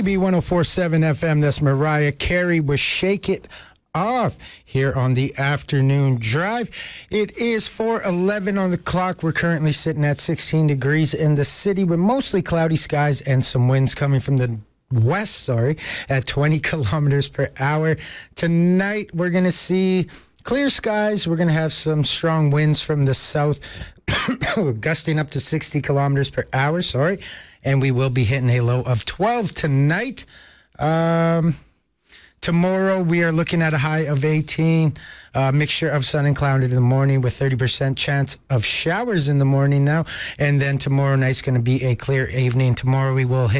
CB 104.7 FM. That's Mariah Carey with Shake It Off here on the afternoon drive. It is 4:11 on the clock. We're currently sitting at 16 degrees in the city with mostly cloudy skies and some winds coming from the west, at 20 kilometers per hour. Tonight, we're going to see clear skies. We're going to have some strong winds from the south, gusting up to 60 kilometers per hour, and we will be hitting a low of 12 tonight. Tomorrow, we are looking at a high of 18, mixture of sun and cloud in the morning with 30% chance of showers in the morning now. And then tomorrow night's going to be a clear evening. Tomorrow, we will hit